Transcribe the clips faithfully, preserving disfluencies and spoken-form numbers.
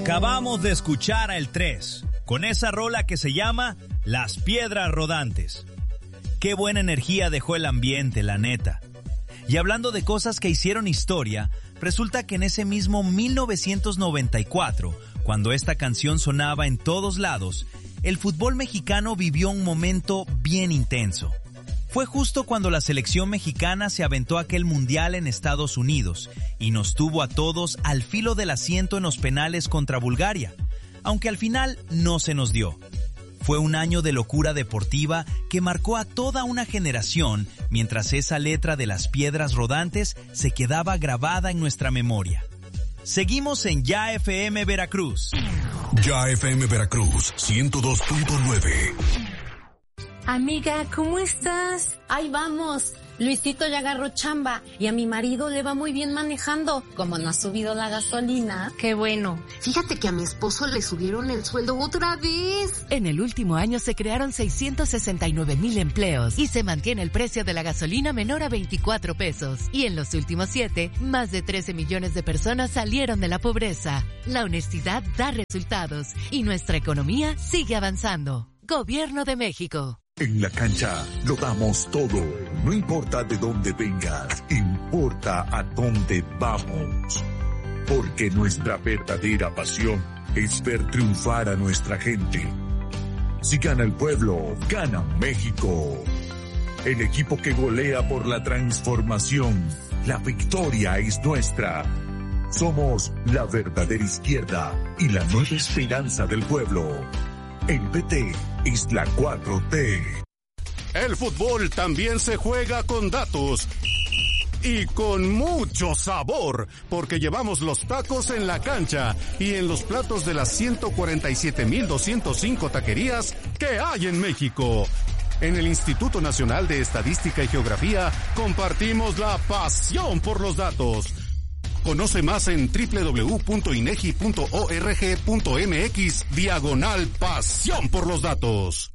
Acabamos de escuchar a El tres, con esa rola que se llama Las Piedras Rodantes. Qué buena energía dejó el ambiente, la neta. Y hablando de cosas que hicieron historia, resulta que en ese mismo mil novecientos noventa y cuatro, cuando esta canción sonaba en todos lados, el fútbol mexicano vivió un momento bien intenso. Fue justo cuando la selección mexicana se aventó aquel mundial en Estados Unidos y nos tuvo a todos al filo del asiento en los penales contra Bulgaria, aunque al final no se nos dio. Fue un año de locura deportiva que marcó a toda una generación, mientras esa letra de Las Piedras Rodantes se quedaba grabada en nuestra memoria. Seguimos en Ya F M Veracruz. Ya F M Veracruz, ciento dos punto nueve. Amiga, ¿cómo estás? Ahí vamos. Luisito ya agarró chamba y a mi marido le va muy bien manejando. Como no ha subido la gasolina. Qué bueno. Fíjate que a mi esposo le subieron el sueldo otra vez. En el último año se crearon seiscientos sesenta y nueve mil empleos y se mantiene el precio de la gasolina menor a veinticuatro pesos. Y en los últimos siete, más de trece millones de personas salieron de la pobreza. La honestidad da resultados y nuestra economía sigue avanzando. Gobierno de México. En la cancha lo damos todo. No importa de dónde vengas, importa a dónde vamos. Porque nuestra verdadera pasión es ver triunfar a nuestra gente. Si gana el pueblo, gana México. El equipo que golea por la transformación. La victoria es nuestra. Somos la verdadera izquierda y la nueva esperanza del pueblo. El P T es la cuatro T. El fútbol también se juega con datos y con mucho sabor, porque llevamos los tacos en la cancha y en los platos de las ciento cuarenta y siete mil doscientos cinco taquerías que hay en México. En el Instituto Nacional de Estadística y Geografía compartimos la pasión por los datos. Conoce más en doble u doble u doble u punto inegi punto org punto mx diagonal pasión por los datos.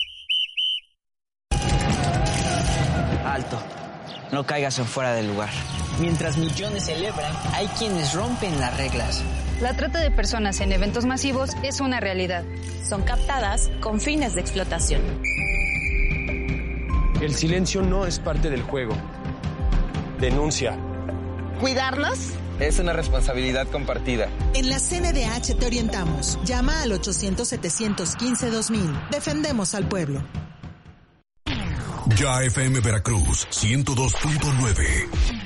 Alto, no caigas en fuera del lugar. Mientras millones celebran, hay quienes rompen las reglas. La trata de personas en eventos masivos es una realidad. Son captadas con fines de explotación. El silencio no es parte del juego. Denuncia. ¿Cuidarnos? Es una responsabilidad compartida. En la C N D H te orientamos. Llama al ochocientos, setecientos quince, dos mil. Defendemos al pueblo. Ya F M Veracruz, ciento dos punto nueve.